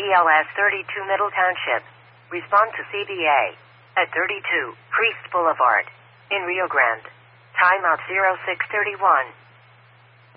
ATLS 32 Middle Township. Respond to CBA. At 32, Priest Boulevard. In Rio Grande. Timeout 0631.